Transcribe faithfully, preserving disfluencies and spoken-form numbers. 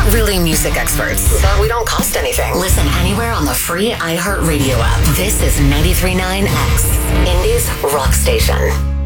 not really music experts, but we don't cost anything. Listen anywhere on the free iHeartRadio app. This is ninety-three point nine X, Indy's rock station.